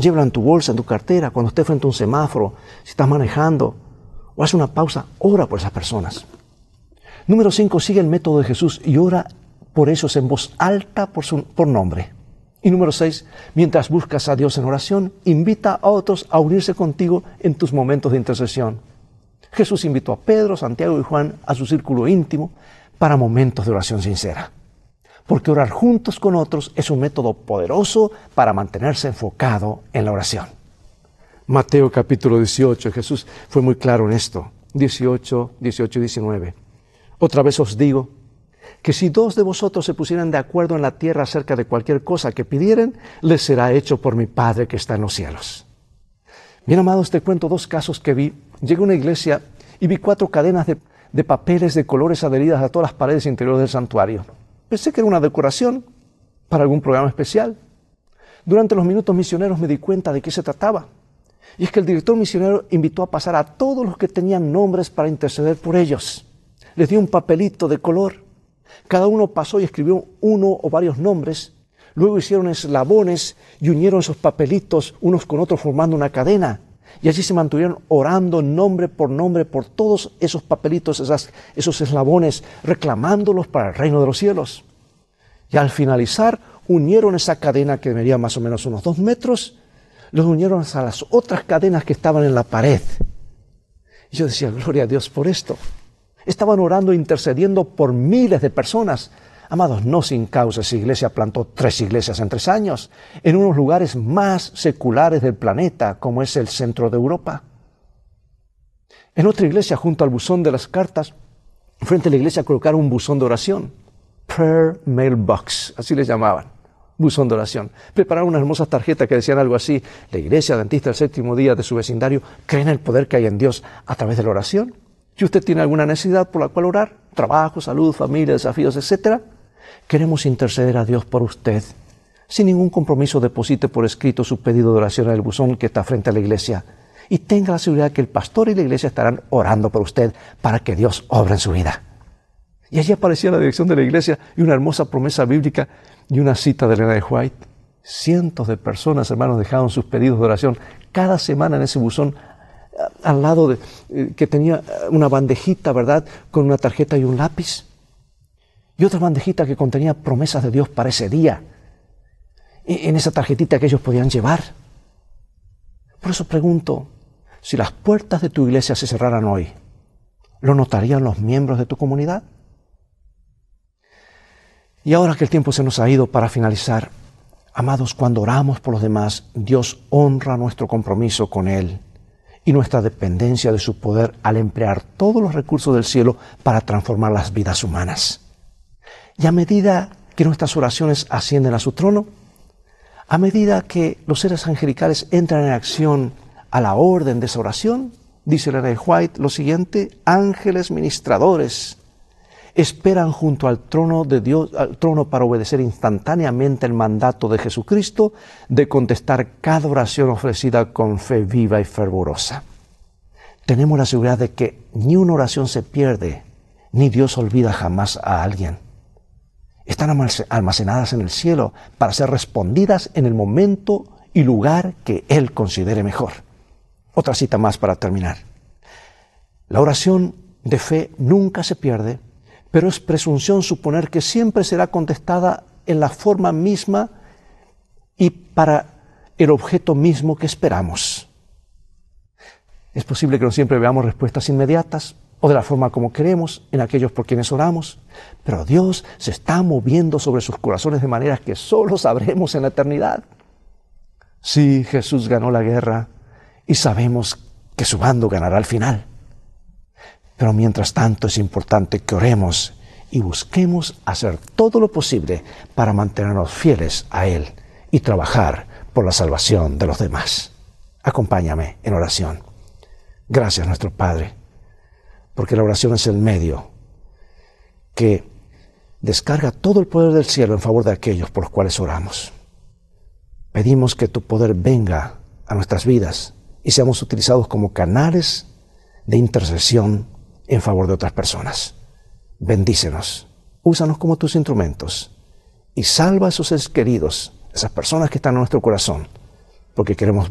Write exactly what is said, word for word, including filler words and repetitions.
Llévala en tu bolsa, en tu cartera, cuando estés frente a un semáforo, si estás manejando, o haz una pausa, ora por esas personas. Número cinco, sigue el método de Jesús y ora por ellos en voz alta por, su, por nombre. Y número seis, mientras buscas a Dios en oración, invita a otros a unirse contigo en tus momentos de intercesión. Jesús invitó a Pedro, Santiago y Juan a su círculo íntimo para momentos de oración sincera. Porque orar juntos con otros es un método poderoso para mantenerse enfocado en la oración. Mateo capítulo dieciocho, Jesús fue muy claro en esto. dieciocho, dieciocho y diecinueve. Otra vez os digo que si dos de vosotros se pusieran de acuerdo en la tierra acerca de cualquier cosa que pidieren, les será hecho por mi Padre que está en los cielos. Bien, amados, te cuento dos casos que vi. Llegué a una iglesia y vi cuatro cadenas de, de papeles de colores adheridas a todas las paredes interiores del santuario. Pensé que era una decoración para algún programa especial. Durante los minutos misioneros me di cuenta de qué se trataba. Y es que el director misionero invitó a pasar a todos los que tenían nombres para interceder por ellos. Les dio un papelito de color. Cada uno pasó y escribió uno o varios nombres. Luego hicieron eslabones y unieron esos papelitos unos con otros formando una cadena. Y allí se mantuvieron orando nombre por nombre por todos esos papelitos, esas, esos eslabones, reclamándolos para el reino de los cielos. Y al finalizar, unieron esa cadena que medía más o menos unos dos metros, los unieron a las otras cadenas que estaban en la pared. Y yo decía, gloria a Dios por esto. Estaban orando e intercediendo por miles de personas. Amados, no sin causa esa iglesia plantó tres iglesias en tres años, en unos lugares más seculares del planeta, como es el centro de Europa. En otra iglesia, junto al buzón de las cartas, frente a la iglesia colocaron un buzón de oración. Prayer Mailbox, así les llamaban, buzón de oración. Prepararon unas hermosas tarjetas que decían algo así: la iglesia adventista del séptimo día de su vecindario cree en el poder que hay en Dios a través de la oración. Si usted tiene alguna necesidad por la cual orar, trabajo, salud, familia, desafíos, etcétera, queremos interceder a Dios por usted. Sin ningún compromiso, deposite por escrito su pedido de oración en el buzón que está frente a la iglesia. Y tenga la seguridad que el pastor y la iglesia estarán orando por usted para que Dios obre en su vida. Y allí aparecía la dirección de la iglesia y una hermosa promesa bíblica y una cita de Elena de White. Cientos de personas, hermanos, dejaron sus pedidos de oración cada semana en ese buzón, al lado de eh, que tenía una bandejita, ¿verdad?, con una tarjeta y un lápiz. Y otra bandejita que contenía promesas de Dios para ese día. Y en esa tarjetita que ellos podían llevar. Por eso pregunto, si las puertas de tu iglesia se cerraran hoy, ¿lo notarían los miembros de tu comunidad? Y ahora que el tiempo se nos ha ido, para finalizar, amados, cuando oramos por los demás, Dios honra nuestro compromiso con Él y nuestra dependencia de su poder al emplear todos los recursos del cielo para transformar las vidas humanas. Y a medida que nuestras oraciones ascienden a su trono, a medida que los seres angelicales entran en acción a la orden de esa oración, dice Elena de White lo siguiente: ángeles ministradores esperan junto al trono de Dios, al trono para obedecer instantáneamente el mandato de Jesucristo de contestar cada oración ofrecida con fe viva y fervorosa. Tenemos la seguridad de que ni una oración se pierde, ni Dios olvida jamás a alguien. Están almacenadas en el cielo para ser respondidas en el momento y lugar que Él considere mejor. Otra cita más para terminar. La oración de fe nunca se pierde, pero es presunción suponer que siempre será contestada en la forma misma y para el objeto mismo que esperamos. Es posible que no siempre veamos respuestas inmediatas o de la forma como queremos en aquellos por quienes oramos, pero Dios se está moviendo sobre sus corazones de maneras que solo sabremos en la eternidad. Sí, Jesús ganó la guerra y sabemos que su bando ganará al final. Pero mientras tanto es importante que oremos y busquemos hacer todo lo posible para mantenernos fieles a Él y trabajar por la salvación de los demás. Acompáñame en oración. Gracias, nuestro Padre, porque la oración es el medio que descarga todo el poder del cielo en favor de aquellos por los cuales oramos. Pedimos que tu poder venga a nuestras vidas y seamos utilizados como canales de intercesión en favor de otras personas. Bendícenos, úsanos como tus instrumentos y salva a esos seres queridos, esas personas que están en nuestro corazón, porque queremos